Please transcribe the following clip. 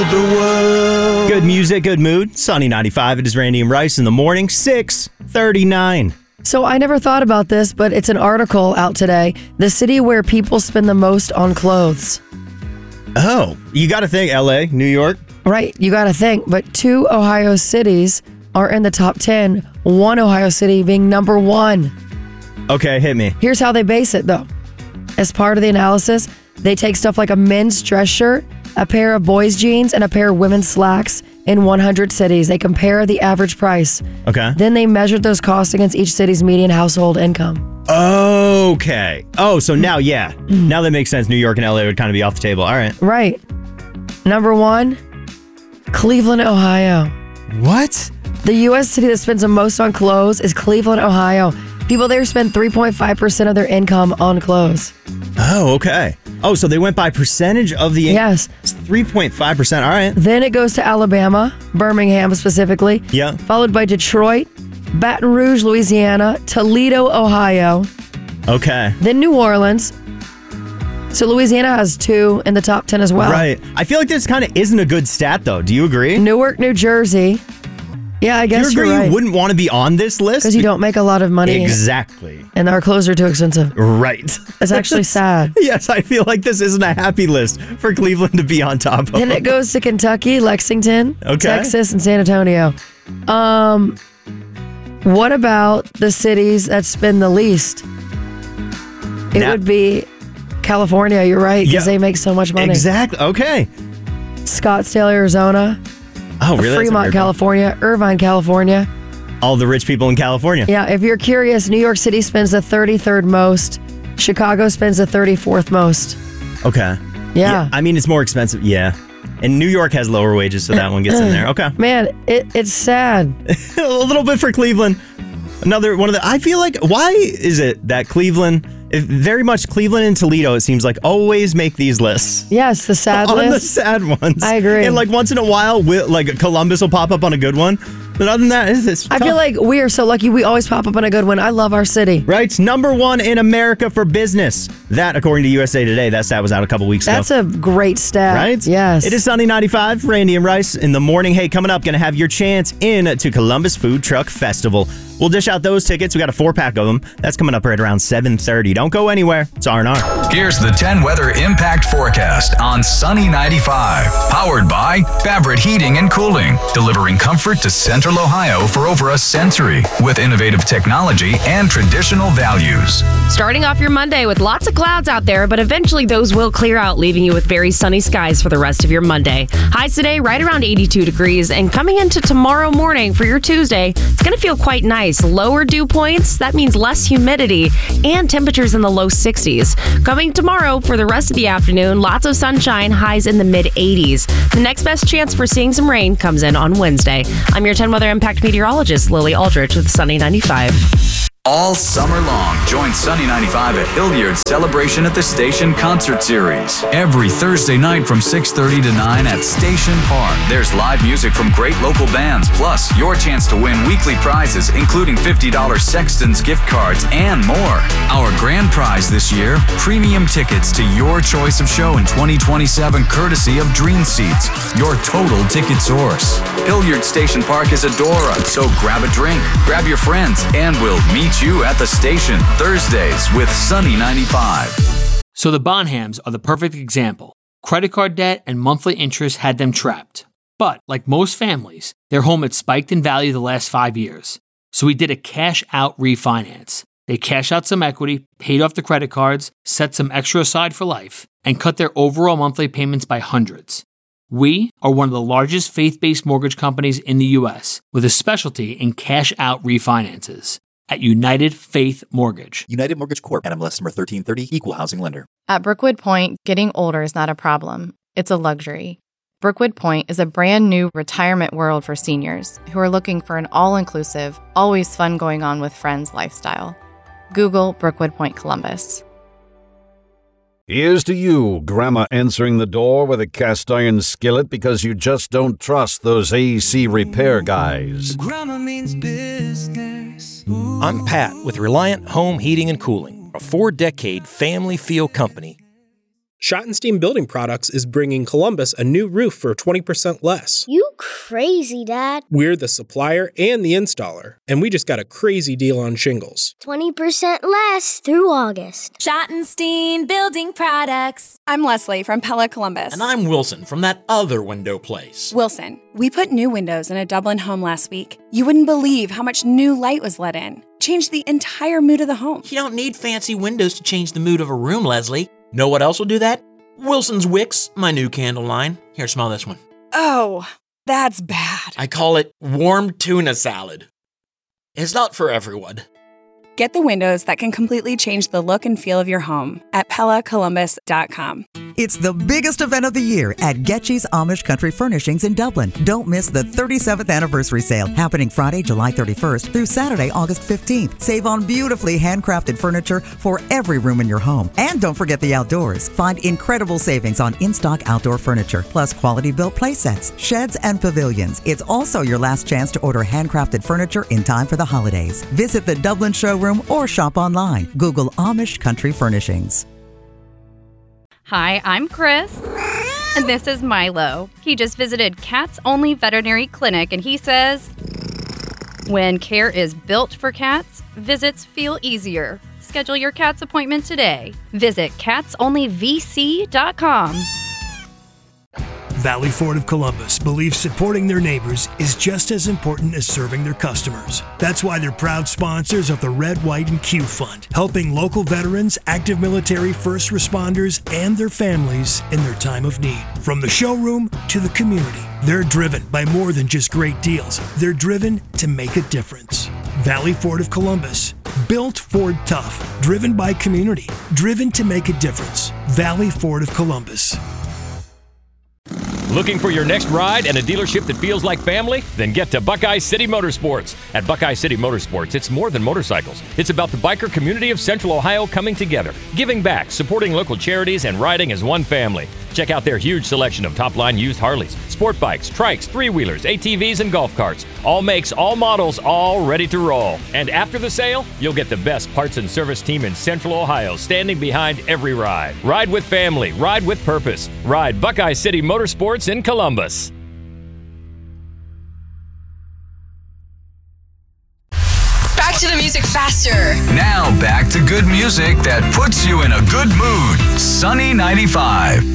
the world. Good music, good mood. Sunny 95. It is Randy and Rice in the morning. 6:39. So I never thought about this, but it's an article out today. The city where people spend the most on clothes. Oh, you got to think LA, New York. Right, you got to think. But 2 Ohio cities are in the top 10. One Ohio city being number 1. Okay, hit me. Here's how they base it, though. As part of the analysis, they take stuff like a men's dress shirt, a pair of boys' jeans, and a pair of women's slacks in 100 cities. They compare the average price. Okay. Then they measured those costs against each city's median household income. Okay. Oh, so now, yeah. Now that makes sense. New York and LA would kind of be off the table. All right. Right. Number 1, Cleveland, Ohio. What? The U.S. city that spends the most on clothes is Cleveland, Ohio. People there spend 3.5% of their income on clothes. Oh, okay. Oh, so they went by percentage of the income. Yes. It's 3.5%. All right. Then it goes to Alabama, Birmingham specifically. Yeah. Followed by Detroit, Baton Rouge, Louisiana, Toledo, Ohio. Okay. Then New Orleans. So Louisiana has 2 in the top 10 as well. Right. I feel like this kind of isn't a good stat, though. Do you agree? Newark, New Jersey. Yeah, I guess Do you agree you're right. you wouldn't want to be on this list? Because you don't make a lot of money. Exactly. And our clothes are too expensive. Right. It's actually sad. Yes, I feel like this isn't a happy list for Cleveland to be on top of. Then it goes to Kentucky, Lexington, Okay. Texas, and San Antonio. What about the cities that spend the least? It Now- would be California, you're right, because Yeah. they make so much money. Exactly. Okay. Scottsdale, Arizona, Oh, really? That's a Fremont, weird one. California, Irvine, California. All the rich people in California. Yeah, if you're curious, New York City spends the 33rd most. Chicago spends the 34th most. Okay. Yeah. I mean, it's more expensive. Yeah. And New York has lower wages, so that one gets in there. Okay. Man, it's sad. A little bit for Cleveland. Another one of the. I feel like, why is it that Cleveland, very much Cleveland and Toledo, it seems like, always make these lists? Yes, the sad On the list. sad ones. I agree. And like once in a while, like Columbus will pop up on a good one. But other than that, it's I tough. feel like we are so lucky we always pop up on a good one. I love our city. Right? Number 1 in America for business. That, according to USA Today, that stat was out a couple weeks ago. That's a great stat. Right? Yes. It is Sunny 95, Randy and Rice in the morning. Hey, coming up, going to have your chance in to Columbus Food Truck Festival. We'll dish out those tickets. We got a 4-pack of them. That's coming up right around 7:30. Don't go anywhere. It's R&R. Here's the 10 weather impact forecast on Sunny 95. Powered by Favorite Heating and Cooling. Delivering comfort to Central Ohio for over a century. With innovative technology and traditional values. Starting off your Monday with lots of clouds out there, but eventually those will clear out, leaving you with very sunny skies for the rest of your Monday. Highs today right around 82 degrees, and coming into tomorrow morning for your Tuesday, it's going to feel quite nice. Lower dew points, that means less humidity, and temperatures in the low 60s. Coming tomorrow for the rest of the afternoon, lots of sunshine, highs in the mid-80s. The next best chance for seeing some rain comes in on Wednesday. I'm your 10 Weather Impact meteorologist, Lily Aldrich with Sunny 95. All summer long, join Sunny 95 at Hilliard's Celebration at the Station concert series. Every Thursday night from 6:30 to 9 at Station Park. There's live music from great local bands, plus your chance to win weekly prizes, including $50 Sexton's gift cards and more. Our grand prize this year, premium tickets to your choice of show in 2027, courtesy of Dream Seats, your total ticket source. Hilliard Station Park is Adora, so grab a drink, grab your friends, and we'll meet you at the station Thursdays with Sunny 95. So the Bonhams are the perfect example. Credit card debt and monthly interest had them trapped. But like most families, their home had spiked in value the last 5 years. So we did a cash out refinance. They cashed out some equity, paid off the credit cards, set some extra aside for life, and cut their overall monthly payments by hundreds. We are one of the largest faith-based mortgage companies in the U.S. with a specialty in cash out refinances. At United Faith Mortgage. United Mortgage Corp. NMLS number 1330, Equal Housing Lender. At Brookwood Point, getting older is not a problem. It's a luxury. Brookwood Point is a brand new retirement world for seniors who are looking for an all-inclusive, always fun going on with friends lifestyle. Google Brookwood Point Columbus. Here's to you, Grandma answering the door with a cast iron skillet because you just don't trust those AC repair guys. Grandma means business. I'm Pat with Reliant Home Heating and Cooling, a 4-decade family feel company. Schottenstein Building Products is bringing Columbus a new roof for 20% less. You crazy, Dad. We're the supplier and the installer, and we just got a crazy deal on shingles. 20% less through August. Schottenstein Building Products. I'm Leslie from Pella Columbus. And I'm Wilson from that other window place. Wilson, we put new windows in a Dublin home last week. You wouldn't believe how much new light was let in. Changed the entire mood of the home. You don't need fancy windows to change the mood of a room, Leslie. Know what else will do that? Wilson's Wicks, my new candle line. Here, smell this one. Oh, that's bad. I call it warm tuna salad. It's not for everyone. Get the windows that can completely change the look and feel of your home at PellaColumbus.com. It's the biggest event of the year at Getchy's Amish Country Furnishings in Dublin. Don't miss the 37th anniversary sale happening Friday, July 31st through Saturday, August 15th. Save on beautifully handcrafted furniture for every room in your home. And don't forget the outdoors. Find incredible savings on in-stock outdoor furniture, plus quality-built play sets, sheds, and pavilions. It's also your last chance to order handcrafted furniture in time for the holidays. Visit the Dublin showroom or shop online. Google Amish Country Furnishings. Hi, I'm Chris, and this is Milo. He just visited Cats Only Veterinary Clinic, and he says, when care is built for cats, visits feel easier. Schedule your cat's appointment today. Visit catsonlyvc.com. Valley Ford of Columbus believes supporting their neighbors is just as important as serving their customers. That's why they're proud sponsors of the Red, White, and Q Fund, helping local veterans, active military, first responders, and their families in their time of need. From the showroom to the community, they're driven by more than just great deals. They're driven to make a difference. Valley Ford of Columbus, built Ford tough, driven by community, driven to make a difference. Valley Ford of Columbus. Looking for your next ride and a dealership that feels like family? Then get to Buckeye City Motorsports. At Buckeye City Motorsports, it's more than motorcycles. It's about the biker community of Central Ohio coming together, giving back, supporting local charities, and riding as one family. Check out their huge selection of top-line used Harleys, sport bikes, trikes, three-wheelers, ATVs, and golf carts. All makes, all models, all ready to roll. And after the sale, you'll get the best parts and service team in Central Ohio standing behind every ride. Ride with family. Ride with purpose. Ride Buckeye City Motorsports in Columbus. Back to the music faster. Now back to good music that puts you in a good mood. Sunny 95.